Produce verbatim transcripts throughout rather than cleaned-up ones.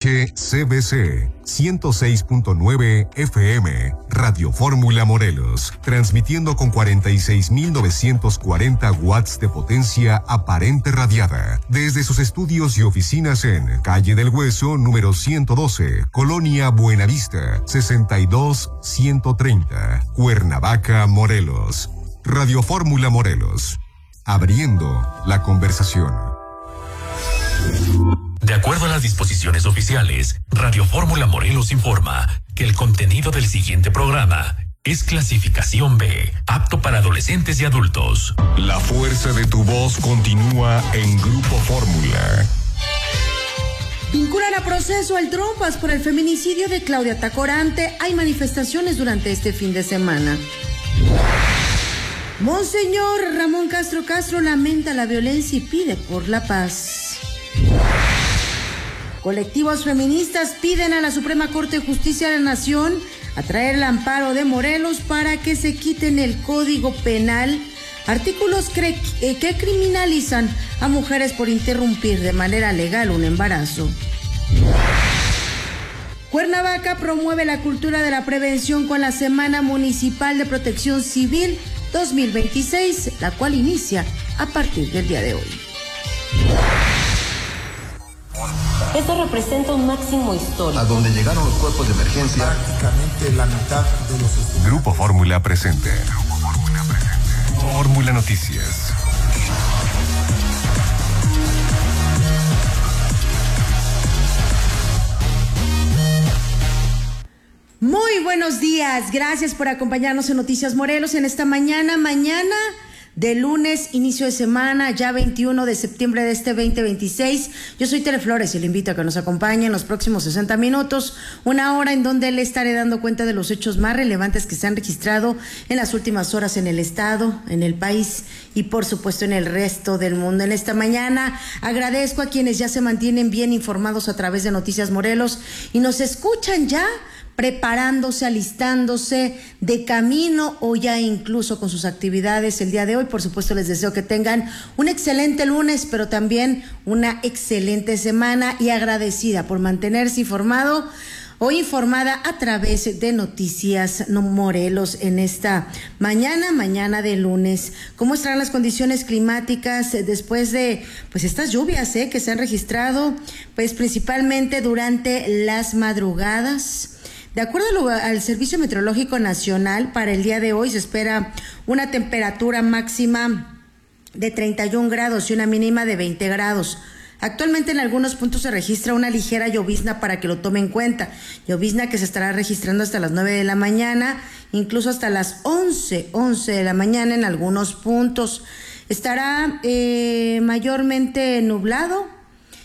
H C B C ciento seis punto nueve F M, Radio Fórmula Morelos, transmitiendo con cuarenta y seis mil novecientos cuarenta watts de potencia aparente radiada, desde sus estudios y oficinas en Calle del Hueso, número ciento doce, Colonia Buenavista, sesenta y dos ciento treinta, Cuernavaca, Morelos. Radio Fórmula Morelos, abriendo la conversación. De acuerdo a las disposiciones oficiales, Radio Fórmula Morelos informa que el contenido del siguiente programa es clasificación B, apto para adolescentes y adultos. La fuerza de tu voz continúa en Grupo Fórmula. Vinculan a proceso el Trompas por el feminicidio de Claudia Tacorante. Hay manifestaciones durante este fin de semana. Monseñor Ramón Castro Castro lamenta la violencia y pide por la paz. Colectivos feministas piden a la Suprema Corte de Justicia de la Nación atraer el amparo de Morelos para que se quiten el Código Penal artículos que, eh, que criminalizan a mujeres por interrumpir de manera legal un embarazo. Cuernavaca promueve la cultura de la prevención con la Semana Municipal de Protección Civil dos mil veintiséis, la cual inicia a partir del día de hoy. Esto representa un máximo histórico. A donde llegaron los cuerpos de emergencia. Prácticamente la mitad de los estudiantes. Grupo Fórmula presente. Grupo Fórmula presente. Fórmula Noticias. Muy buenos días, gracias por acompañarnos en Noticias Morelos en esta mañana, mañana de lunes, inicio de semana, ya veintiuno de septiembre de este veinte veintiséis. Yo soy Tere Flores y le invito a que nos acompañe en los próximos sesenta minutos, una hora en donde le estaré dando cuenta de los hechos más relevantes que se han registrado en las últimas horas en el estado, en el país y por supuesto en el resto del mundo. En esta mañana agradezco a quienes ya se mantienen bien informados a través de Noticias Morelos y nos escuchan ya preparándose, alistándose de camino o ya incluso con sus actividades el día de hoy. Por supuesto, les deseo que tengan un excelente lunes, pero también una excelente semana y agradecida por mantenerse informado o informada a través de Noticias Morelos en esta mañana, mañana de lunes. ¿Cómo estarán las condiciones climáticas después de pues estas lluvias eh, que se han registrado? Pues principalmente durante las madrugadas. De acuerdo al Servicio Meteorológico Nacional, para el día de hoy se espera una temperatura máxima de treinta y un grados y una mínima de veinte grados. Actualmente en algunos puntos se registra una ligera llovizna para que lo tome en cuenta. Llovizna que se estará registrando hasta las nueve de la mañana, incluso hasta las once, once de la mañana en algunos puntos. Estará eh, mayormente nublado.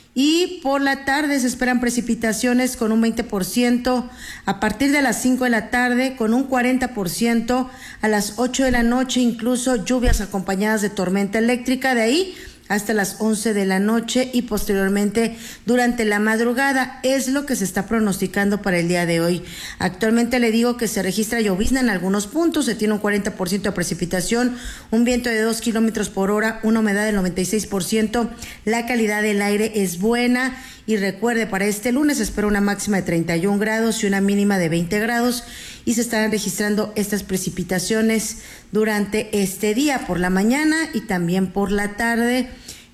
Y por la tarde se esperan precipitaciones con un veinte por ciento a partir de las cinco de la tarde, con un cuarenta por ciento a las ocho de la noche, incluso lluvias acompañadas de tormenta eléctrica, de ahí hasta las once de la noche y posteriormente durante la madrugada. Es lo que se está pronosticando para el día de hoy. Actualmente le digo que se registra llovizna en algunos puntos, se tiene un cuarenta por ciento de precipitación, un viento de dos kilómetros por hora, una humedad del noventa y seis por ciento, la calidad del aire es buena. Y recuerde, para este lunes se espera una máxima de treinta y un grados y una mínima de veinte grados y se estarán registrando estas precipitaciones durante este día por la mañana y también por la tarde,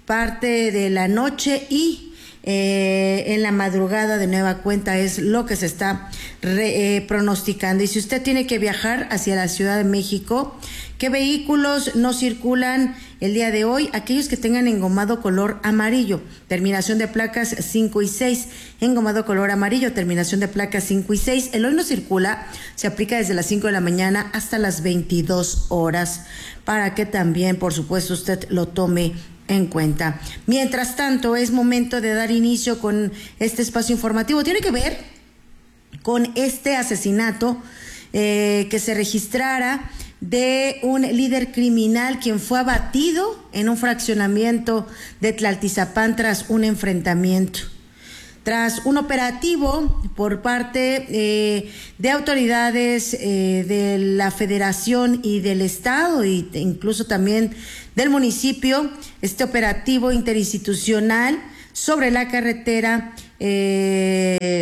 parte de la noche y eh, en la madrugada de nueva cuenta es lo que se está re, eh, pronosticando. Y si usted tiene que viajar hacia la Ciudad de México, ¿qué vehículos no circulan el día de hoy? Aquellos que tengan engomado color amarillo, terminación de placas cinco y seis, engomado color amarillo, terminación de placas cinco y seis. El hoy no circula, se aplica desde las cinco de la mañana hasta las veintidós horas, para que también, por supuesto, usted lo tome en cuenta. Mientras tanto, es momento de dar inicio con este espacio informativo. Tiene que ver con este asesinato eh, que se registrara de un líder criminal quien fue abatido en un fraccionamiento de Tlaltizapán tras un enfrentamiento. Tras un operativo por parte eh, de autoridades eh, de la Federación y del Estado e incluso también del municipio, este operativo interinstitucional sobre la carretera eh,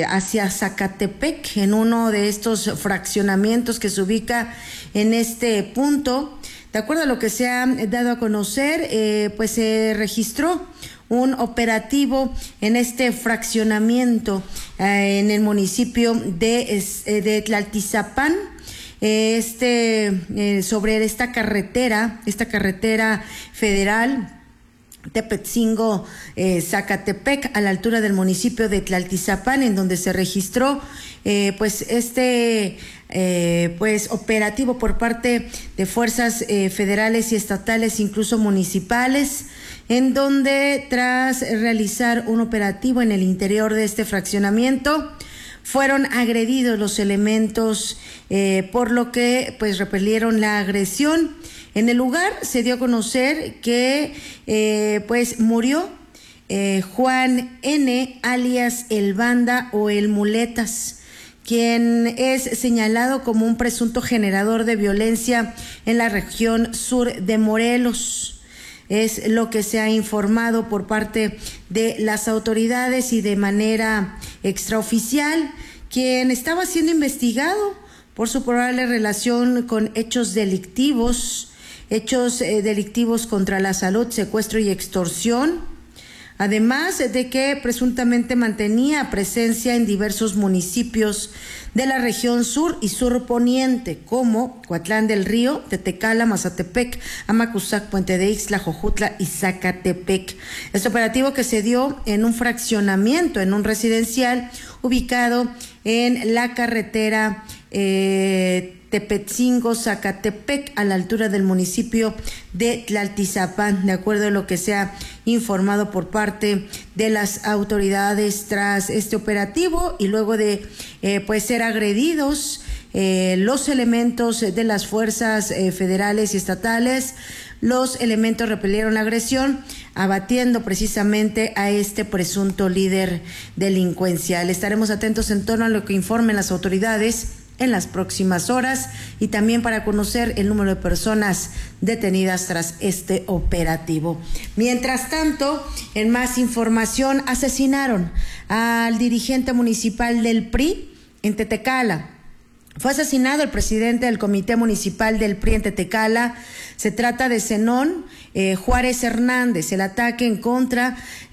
hacia Zacatepec, en uno de estos fraccionamientos que se ubica en este punto. De acuerdo a lo que se ha dado a conocer, eh, pues se registró un operativo en este fraccionamiento eh, en el municipio de, de Tlaltizapán, eh, este, eh, sobre esta carretera, esta carretera federal Tepetzingo, eh, Zacatepec, a la altura del municipio de Tlaltizapán, en donde se registró eh, pues este eh, pues operativo por parte de fuerzas eh, federales y estatales, incluso municipales, en donde tras realizar un operativo en el interior de este fraccionamiento fueron agredidos los elementos, eh, por lo que pues repelieron la agresión. En el lugar se dio a conocer que eh, pues murió eh, Juan N., alias El Banda o El Muletas, quien es señalado como un presunto generador de violencia en la región sur de Morelos. Es lo que se ha informado por parte de las autoridades y de manera extraoficial, quien estaba siendo investigado por su probable relación con hechos delictivos, hechos eh, delictivos contra la salud, secuestro y extorsión, además de que presuntamente mantenía presencia en diversos municipios de la región sur y sur poniente, como Coatlán del Río, Tetecala, Mazatepec, Amacuzac, Puente de Ixtla, Jojutla y Zacatepec. Este operativo que se dio en un fraccionamiento, en un residencial ubicado en la carretera eh, Tepetzingo, Zacatepec, a la altura del municipio de Tlaltizapán, de acuerdo a lo que se ha informado por parte de las autoridades tras este operativo y luego de eh, pues ser agredidos eh, los elementos de las fuerzas eh, federales y estatales. Los elementos repelieron la agresión, abatiendo precisamente a este presunto líder delincuencial. Estaremos atentos en torno a lo que informen las autoridades en las próximas horas y también para conocer el número de personas detenidas tras este operativo. Mientras tanto, en más información, asesinaron al dirigente municipal del P R I en Tetecala. Fue asesinado el presidente del Comité Municipal del P R I en Tetecala. Se trata de Zenón eh, Juárez Hernández. El ataque en contra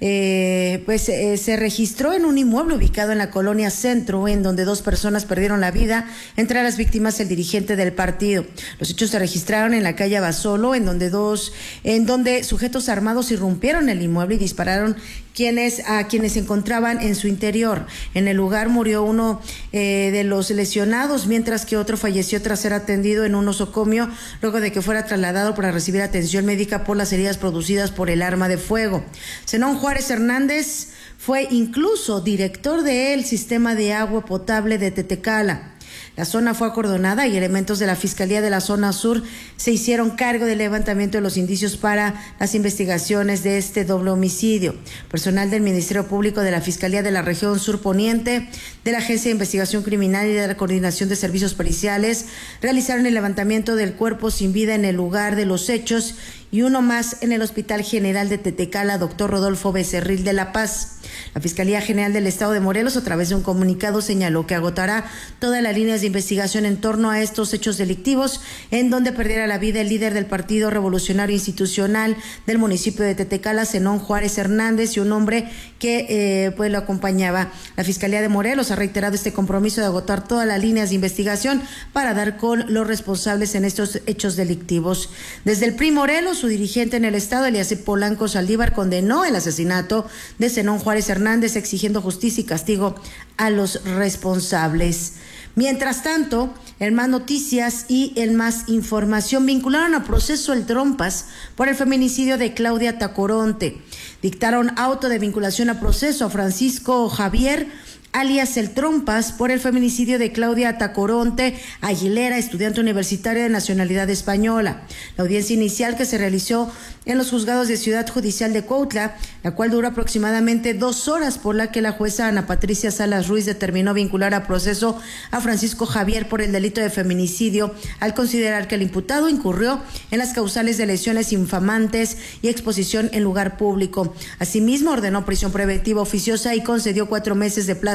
eh, pues eh, se registró en un inmueble ubicado en la colonia Centro, en donde dos personas perdieron la vida, entre las víctimas el dirigente del partido. Los hechos se registraron en la calle Basolo, en donde dos, en donde sujetos armados irrumpieron el inmueble y dispararon quienes a quienes se encontraban en su interior. En el lugar murió uno eh, de los lesionados, mientras que otro falleció tras ser atendido en un nosocomio luego de que fuera trasladado para recibir atención médica por las heridas producidas por el arma de fuego. Zenón Juárez Hernández fue incluso director del sistema de agua potable de Tetecala. La zona fue acordonada y elementos de la Fiscalía de la Zona Sur se hicieron cargo del levantamiento de los indicios para las investigaciones de este doble homicidio. Personal del Ministerio Público, de la Fiscalía de la Región Sur Poniente, de la Agencia de Investigación Criminal y de la Coordinación de Servicios Periciales realizaron el levantamiento del cuerpo sin vida en el lugar de los hechos y uno más en el Hospital General de Tetecala, doctor Rodolfo Becerril de La Paz. La Fiscalía General del Estado de Morelos, a través de un comunicado, señaló que agotará todas las líneas de investigación en torno a estos hechos delictivos, en donde perdiera la vida el líder del Partido Revolucionario Institucional del municipio de Tetecala, Zenón Juárez Hernández, y un hombre que eh, pues lo acompañaba. La Fiscalía de Morelos ha reiterado este compromiso de agotar todas las líneas de investigación para dar con los responsables en estos hechos delictivos. Desde el P R I Morelos, su dirigente en el estado, Elías Polanco Saldívar, condenó el asesinato de Zenón Juárez Hernández, exigiendo justicia y castigo a los responsables. Mientras tanto, en más noticias y en más información, vincularon a proceso el Trompas por el feminicidio de Claudia Tacoronte. Dictaron auto de vinculación a proceso a Francisco Javier, alias el Trompas, por el feminicidio de Claudia Tacoronte Aguilera, estudiante universitaria de nacionalidad española. La audiencia inicial, que se realizó en los juzgados de Ciudad Judicial de Cuautla, la cual duró aproximadamente dos horas, por la que la jueza Ana Patricia Salas Ruiz determinó vincular a proceso a Francisco Javier por el delito de feminicidio, al considerar que el imputado incurrió en las causales de lesiones infamantes y exposición en lugar público. Asimismo, ordenó prisión preventiva oficiosa y concedió cuatro meses de plazo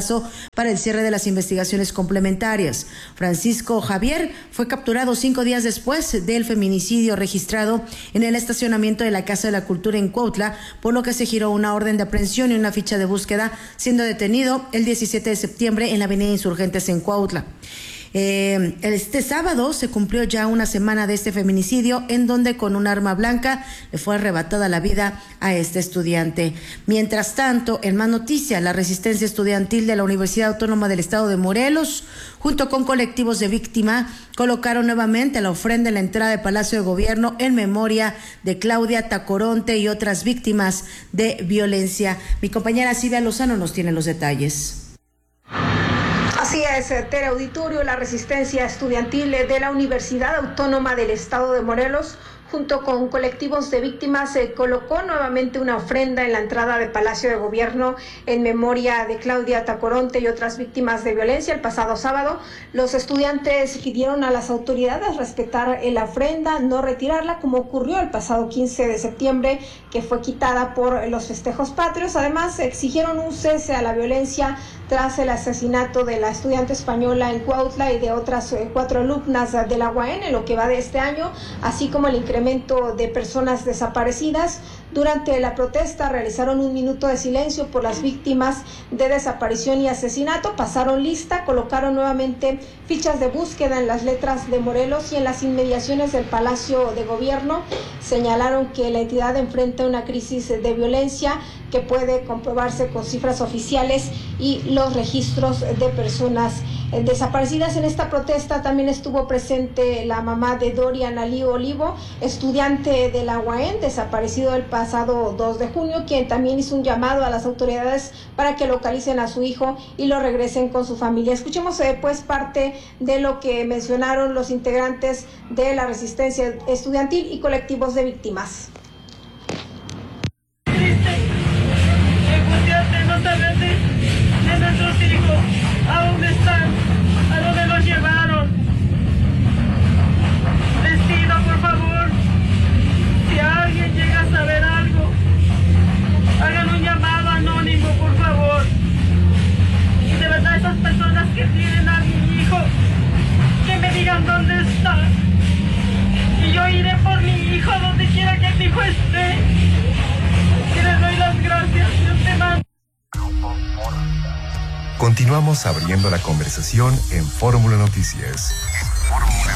plazo para el cierre de las investigaciones complementarias. Francisco Javier fue capturado cinco días después del feminicidio registrado en el estacionamiento de la Casa de la Cultura en Cuautla, por lo que se giró una orden de aprehensión y una ficha de búsqueda, siendo detenido el diecisiete de septiembre en la avenida Insurgentes en Cuautla. Eh, este sábado se cumplió ya una semana de este feminicidio, en donde con un arma blanca le fue arrebatada la vida a este estudiante. Mientras tanto, en más noticias, la resistencia estudiantil de la Universidad Autónoma del Estado de Morelos, junto con colectivos de víctima, colocaron nuevamente la ofrenda en la entrada del Palacio de Gobierno en memoria de Claudia Tacoronte y otras víctimas de violencia. Mi compañera Silvia Lozano nos tiene los detalles. Así es, Tere Auditorio, la resistencia estudiantil de la Universidad Autónoma del Estado de Morelos, junto con colectivos de víctimas, se colocó nuevamente una ofrenda en la entrada del Palacio de Gobierno en memoria de Claudia Tacoronte y otras víctimas de violencia. El pasado sábado, los estudiantes pidieron a las autoridades respetar la ofrenda, no retirarla, como ocurrió el pasado quince de septiembre, que fue quitada por los festejos patrios. Además, exigieron un cese a la violencia tras el asesinato de la estudiante española en Cuautla y de otras eh, cuatro alumnas de la U A M en lo que va de este año, así como el incremento de personas desaparecidas. Durante la protesta realizaron un minuto de silencio por las víctimas de desaparición y asesinato, pasaron lista, colocaron nuevamente fichas de búsqueda en las letras de Morelos y en las inmediaciones del Palacio de Gobierno. Señalaron que la entidad enfrenta una crisis de violencia que puede comprobarse con cifras oficiales y los registros de personas desaparecidas. En esta protesta también estuvo presente la mamá de Dorian Ali Olivo, estudiante de la U A M, desaparecido el pasado dos de junio, quien también hizo un llamado a las autoridades para que localicen a su hijo y lo regresen con su familia. Escuchemos eh, pues parte de lo que mencionaron los integrantes de la resistencia estudiantil y colectivos de víctimas. No saber de, de nuestros hijos, a dónde están, a dónde los llevaron. Les pido, por favor, si alguien llega a saber algo, hagan un llamado anónimo, por favor. Y de verdad, esas personas que tienen a mi hijo, que me digan dónde está. Y yo iré por mi hijo donde quiera que mi hijo esté. Y les doy las gracias. Dios te manda. Continuamos abriendo la conversación en Fórmula Noticias. Fórmula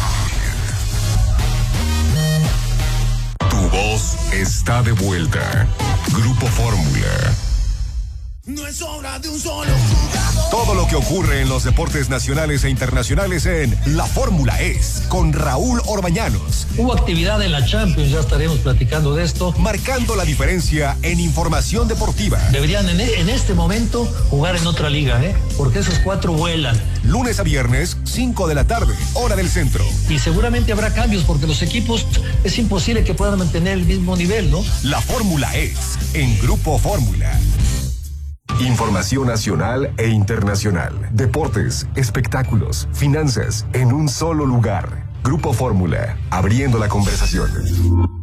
Noticias. Tu voz está de vuelta. Grupo Fórmula. No es obra de un solo jugador. Todo lo que ocurre en los deportes nacionales e internacionales en La Fórmula Es, con Raúl Orbañanos. Hubo actividad en la Champions, ya estaremos platicando de esto. Marcando la diferencia en información deportiva. Deberían en, en este momento jugar en otra liga, ¿eh? Porque esos cuatro vuelan. Lunes a viernes, cinco de la tarde, hora del centro. Y seguramente habrá cambios porque los equipos es imposible que puedan mantener el mismo nivel, ¿no? La Fórmula Es, en Grupo Fórmula. Información nacional e internacional. Deportes, espectáculos, finanzas, en un solo lugar. Grupo Fórmula, abriendo la conversación.